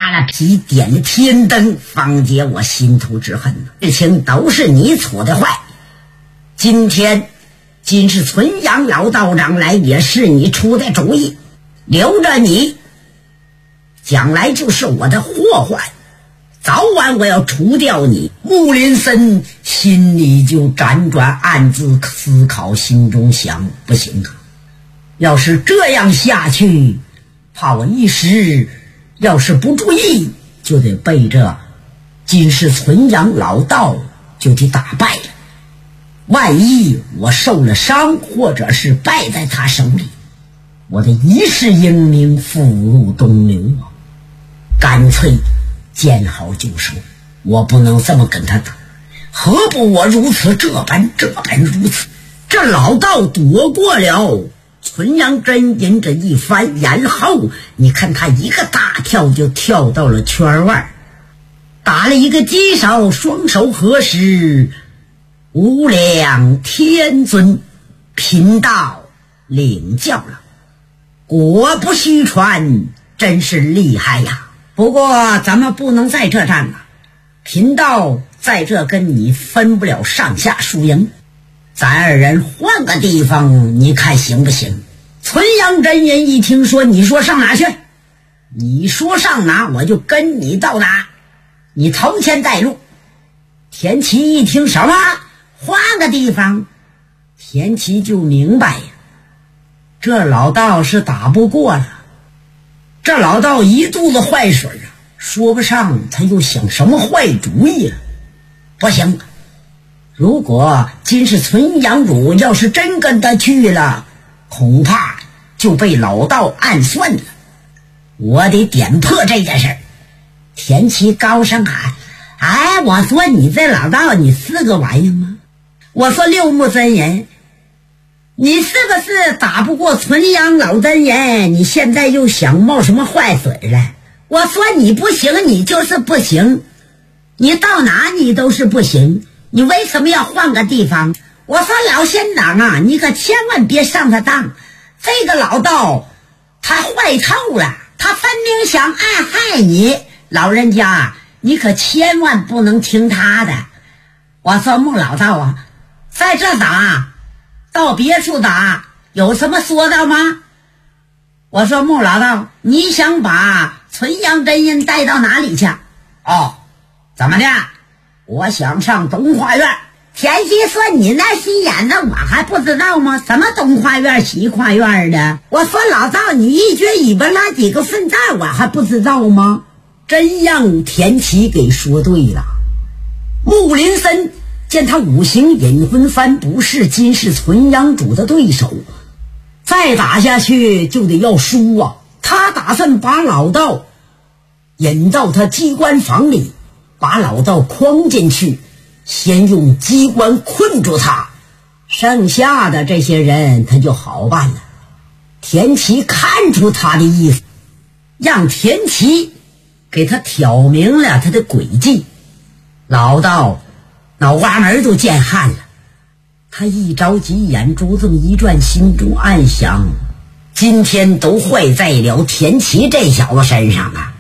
扒了皮，点了天灯，方解我心头之恨。事情都是你错的坏，今是存阳老道长来，也是你出的主意，留着你将来就是我的祸患，早晚我要除掉你。木林森心里就辗转，暗自思考，心中想，不行啊，要是这样下去，怕我一时要是不注意，就得被这金氏存阳老道就得打败了。万一我受了伤，或者是败在他手里，我的一世英名付入东流啊！干脆见好就收，我不能这么跟他打，何不我如此这般如此？这老道躲过了存阳真人这一番，然后你看他一个大跳就跳到了圈外，打了一个击手，双手合十，无量天尊贫道领教了，果不虚传，真是厉害呀！不过咱们不能在这战了，贫道在这跟你分不了上下输赢，咱二人换个地方，你看行不行？存阳真人一听说，你说上哪去？你说上哪，我就跟你到哪，你头前带路。田七一听什么换个地方，田七就明白呀，这老道是打不过了。这老道一肚子坏水啊，说不上他又想什么坏主意了。不行，如果今是存阳主要是真跟他去了，恐怕就被老道暗算了，我得点破这件事。田七高声喊：哎，我说你这老道你是个玩意吗？我说六目真人，你是不是打不过存阳老真人，你现在又想冒什么坏水来？我说你不行，你就是不行，你到哪你都是不行，你为什么要换个地方？我说老仙长啊，你可千万别上他当，这个老道他坏透了，他分明想暗害你，老人家你可千万不能听他的。我说穆老道啊，在这打到别处打有什么说道吗？我说穆老道，你想把存阳真人带到哪里去？哦，怎么的？我想上东花院。田七说你那心眼子我还不知道吗？什么东花院西花院的？我说老道，你一撅尾巴拉几个粪蛋我还不知道吗？真让田七给说对了。木林森见他五行引魂幡不是金氏存阳主的对手，再打下去就得要输啊！他打算把老道引到他机关房里，把老道框进去，先用机关困住他，剩下的这些人他就好办了。田七看出他的意思，让田七给他挑明了他的诡计。老道脑瓜门都见汗了，他一着急，眼珠子一转，心中暗想，今天都坏在了田七这小子身上啊！